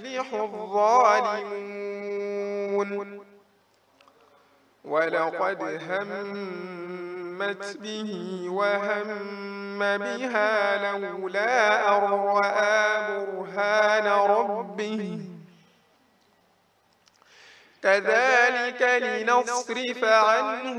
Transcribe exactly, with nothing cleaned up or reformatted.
يفلح الظالمون. ولقد همت به وهم بها لولا أن رأى برهان ربه كذلك لنصرف عنه